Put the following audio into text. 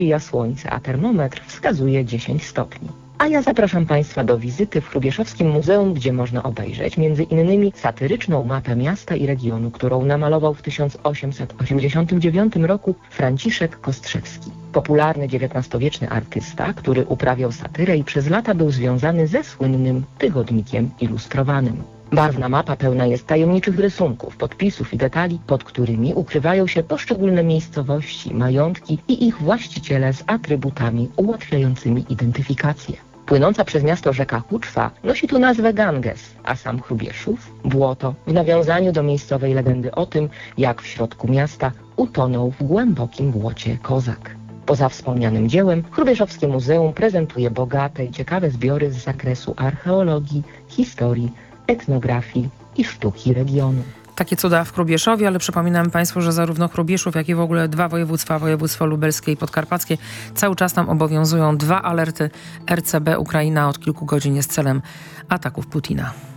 Wbija słońce, a termometr wskazuje 10 stopni. A ja zapraszam Państwa do wizyty w Hrubieszowskim Muzeum, gdzie można obejrzeć m.in. satyryczną mapę miasta i regionu, którą namalował w 1889 roku Franciszek Kostrzewski. Popularny XIX-wieczny artysta, który uprawiał satyrę i przez lata był związany ze słynnym tygodnikiem ilustrowanym. Barwna mapa pełna jest tajemniczych rysunków, podpisów i detali, pod którymi ukrywają się poszczególne miejscowości, majątki i ich właściciele z atrybutami ułatwiającymi identyfikację. Płynąca przez miasto rzeka Huczwa nosi tu nazwę Ganges, a sam Hrubieszów – błoto, w nawiązaniu do miejscowej legendy o tym, jak w środku miasta utonął w głębokim błocie kozak. Poza wspomnianym dziełem, Hrubieszowskie Muzeum prezentuje bogate i ciekawe zbiory z zakresu archeologii, historii, etnografii i sztuki regionu. Takie cuda w Hrubieszowie, ale przypominam Państwu, że zarówno Hrubieszów, jak i w ogóle dwa województwa, województwo lubelskie i podkarpackie, cały czas tam obowiązują 2 alerty RCB. Ukraina od kilku godzin jest celem ataków Putina.